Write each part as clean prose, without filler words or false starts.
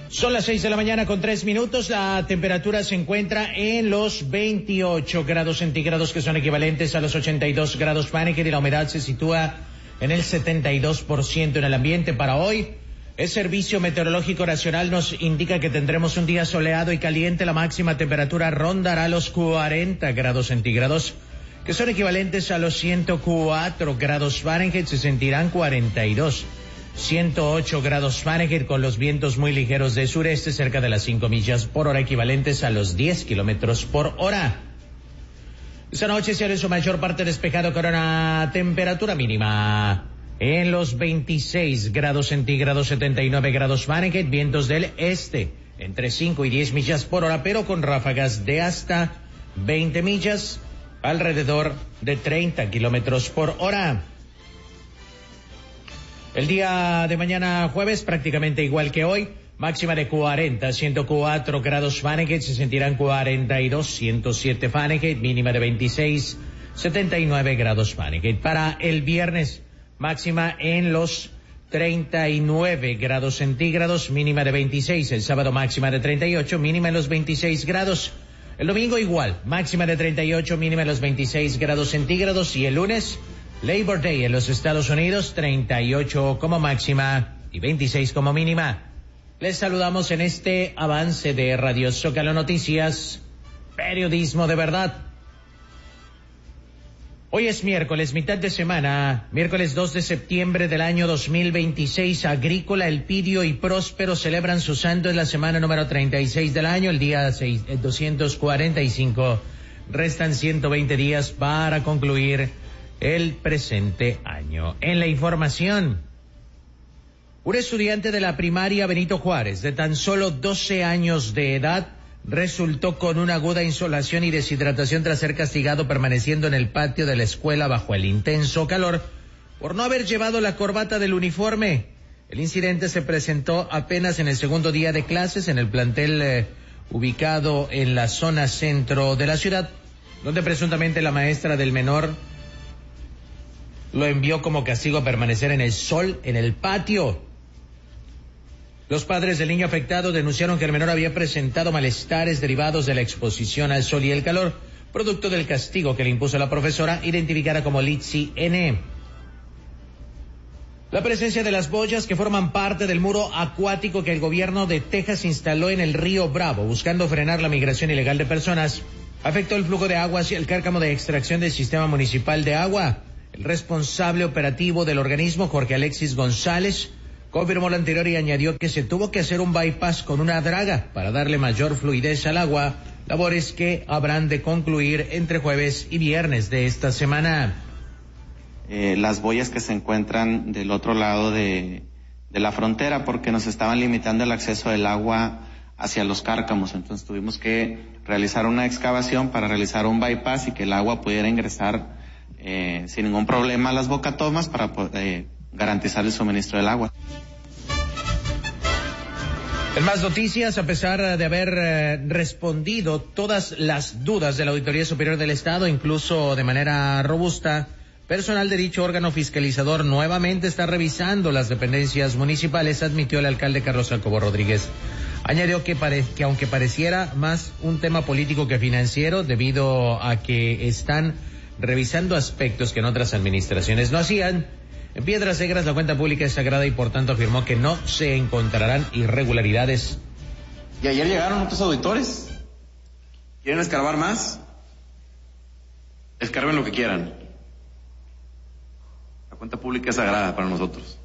Son las 6 de la mañana con 3 minutos. La temperatura se encuentra en los 28 grados centígrados, que son equivalentes a los 82 grados Fahrenheit, y la humedad se sitúa en el 72% en el ambiente para hoy. El Servicio Meteorológico Nacional nos indica que tendremos un día soleado y caliente. La máxima temperatura rondará los 40 grados centígrados, que son equivalentes a los 104 grados Fahrenheit. Se sentirán 42. 108 grados Fahrenheit, con los vientos muy ligeros de sureste cerca de las 5 millas por hora, equivalentes a los 10 kilómetros por hora. Esta noche será en su mayor parte despejado, con una temperatura mínima en los 26 grados centígrados, 79 grados Fahrenheit, vientos del este entre 5 y 10 millas por hora, pero con ráfagas de hasta 20 millas, alrededor de 30 kilómetros por hora. El día de mañana jueves, prácticamente igual que hoy, máxima de 40, 104 grados Fahrenheit, se sentirán 42, 107 Fahrenheit, mínima de 26, 79 grados Fahrenheit. Para el viernes, máxima en los 39 grados centígrados, mínima de 26, el sábado máxima de 38, mínima en los 26 grados. El domingo igual, máxima de 38, mínima en los 26 grados centígrados, y el lunes, Labor Day en los Estados Unidos, 38 como máxima y 26 como mínima. Les saludamos en este avance de Radio Zócalo Noticias, periodismo de verdad. Hoy es miércoles, mitad de semana, miércoles 2 de septiembre del año 2026. Agrícola, Elpidio y Próspero celebran su santo en la semana número 36 del año, el día 245. Restan 120 días para concluir el presente año. En la información, un estudiante de la primaria Benito Juárez, de tan solo 12 años de edad, resultó con una aguda insolación y deshidratación tras ser castigado permaneciendo en el patio de la escuela bajo el intenso calor por no haber llevado la corbata del uniforme. El incidente se presentó apenas en el segundo día de clases en el plantel ubicado en la zona centro de la ciudad, donde presuntamente la maestra del menor lo envió como castigo a permanecer en el sol en el patio. Los padres del niño afectado denunciaron que el menor había presentado malestares derivados de la exposición al sol y el calor, producto del castigo que le impuso la profesora, identificada como Litsi N. La presencia de las boyas, que forman parte del muro acuático que el gobierno de Texas instaló en el río Bravo, buscando frenar la migración ilegal de personas, afectó el flujo de agua hacia el cárcamo de extracción del sistema municipal de agua. El responsable operativo del organismo, Jorge Alexis González, confirmó lo anterior y añadió que se tuvo que hacer un bypass con una draga para darle mayor fluidez al agua, labores que habrán de concluir entre jueves y viernes de esta semana. Las boyas que se encuentran del otro lado de la frontera, porque nos estaban limitando el acceso del agua hacia los cárcamos, entonces tuvimos que realizar una excavación para realizar un bypass y que el agua pudiera ingresar sin ningún problema a las bocatomas para garantizar el suministro del agua. En más noticias, a pesar de haber respondido todas las dudas de la Auditoría Superior del Estado, incluso de manera robusta, personal de dicho órgano fiscalizador nuevamente está revisando las dependencias municipales, admitió el alcalde Carlos Jacobo Rodríguez. Añadió que aunque pareciera más un tema político que financiero, debido a que están revisando aspectos que en otras administraciones no hacían, en Piedras Negras la cuenta pública es sagrada y por tanto afirmó que no se encontrarán irregularidades. Y ayer llegaron otros auditores. ¿Quieren escarbar más? Escarben lo que quieran. La cuenta pública es sagrada para nosotros.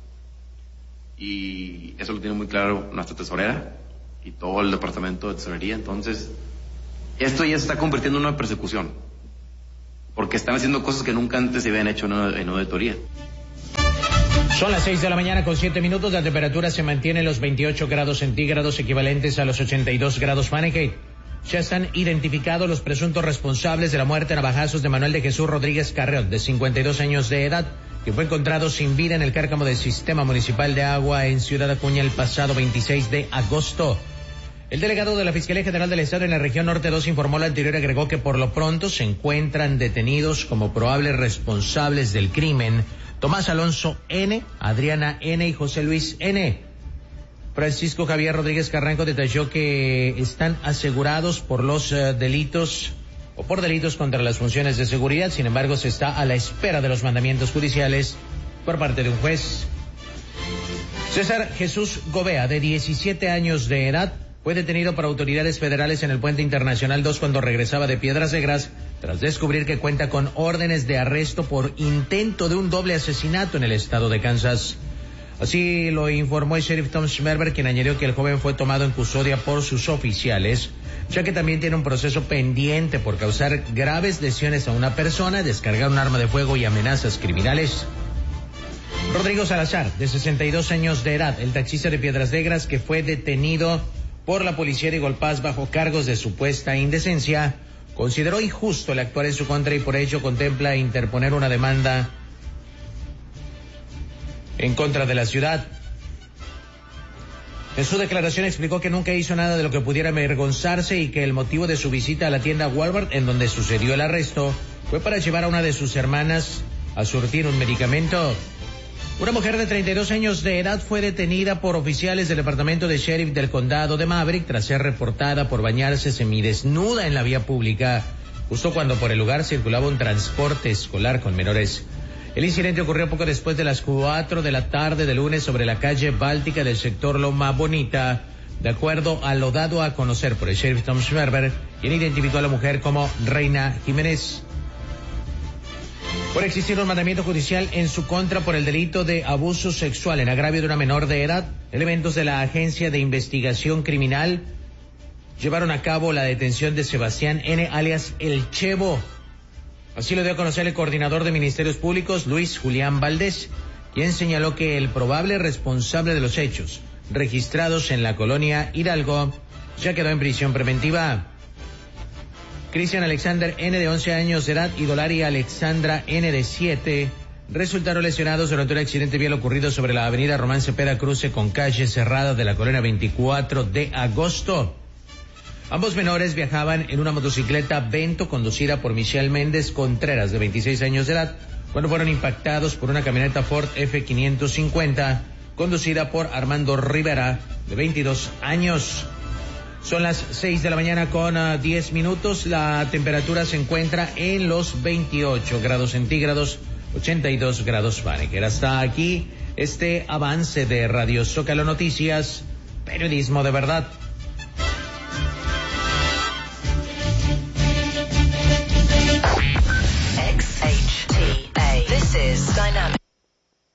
Y eso lo tiene muy claro nuestra tesorera y todo el departamento de tesorería. Entonces, esto ya se está convirtiendo en una persecución, porque están haciendo cosas que nunca antes se habían hecho en auditoría. Son las 6 de la mañana con 7 minutos. La temperatura se mantiene en los 28 grados centígrados, equivalentes a los 82 grados Fahrenheit. Ya están identificados los presuntos responsables de la muerte a navajazos de Manuel de Jesús Rodríguez Carreón, de 52 años de edad, que fue encontrado sin vida en el cárcamo del Sistema Municipal de Agua en Ciudad Acuña el pasado 26 de agosto. El delegado de la Fiscalía General del Estado en la región Norte 2 informó lo anterior y agregó que por lo pronto se encuentran detenidos como probables responsables del crimen Tomás Alonso N., Adriana N. y José Luis N. Francisco Javier Rodríguez Carranco detalló que están asegurados por los delitos contra las funciones de seguridad. Sin embargo, se está a la espera de los mandamientos judiciales por parte de un juez. César Jesús Gobea, de 17 años de edad, fue detenido por autoridades federales en el Puente Internacional 2 cuando regresaba de Piedras Negras, tras descubrir que cuenta con órdenes de arresto por intento de un doble asesinato en el estado de Kansas. Así lo informó el sheriff Tom Schmerber, quien añadió que el joven fue tomado en custodia por sus oficiales, ya que también tiene un proceso pendiente por causar graves lesiones a una persona, descargar un arma de fuego y amenazas criminales. Rodrigo Salazar, de 62 años de edad, el taxista de Piedras Negras, que fue detenido por la policía de Golpaz bajo cargos de supuesta indecencia, consideró injusto el actuar en su contra y por ello contempla interponer una demanda en contra de la ciudad. En su declaración explicó que nunca hizo nada de lo que pudiera avergonzarse y que el motivo de su visita a la tienda Walmart, en donde sucedió el arresto, fue para llevar a una de sus hermanas a surtir un medicamento. Una mujer de 32 años de edad fue detenida por oficiales del departamento de sheriff del condado de Maverick tras ser reportada por bañarse semidesnuda en la vía pública, justo cuando por el lugar circulaba un transporte escolar con menores. El incidente ocurrió poco después de las 4 de la tarde del lunes sobre la calle Báltica del sector Loma Bonita, de acuerdo a lo dado a conocer por el sheriff Tom Schmerber, quien identificó a la mujer como Reina Jiménez. Por existir un mandamiento judicial en su contra por el delito de abuso sexual en agravio de una menor de edad, elementos de la Agencia de Investigación Criminal llevaron a cabo la detención de Sebastián N., alias El Chevo. Así lo dio a conocer el coordinador de Ministerios Públicos, Luis Julián Valdés, quien señaló que el probable responsable de los hechos registrados en la colonia Hidalgo ya quedó en prisión preventiva. Cristian Alexander N., de 11 años de edad, y Dolari Alexandra N., de 7, resultaron lesionados durante un accidente vial ocurrido sobre la avenida Román Cepeda, cruce con calle cerrada de la colonia 24 de agosto. Ambos menores viajaban en una motocicleta Vento conducida por Michelle Méndez Contreras, de 26 años de edad, cuando fueron impactados por una camioneta Ford F550 conducida por Armando Rivera, de 22 años. Son las 6 de la mañana con 10 minutos. La temperatura se encuentra en los 28 grados centígrados, 82 grados Fahrenheit. Hasta aquí este avance de Radio Zócalo Noticias, periodismo de verdad.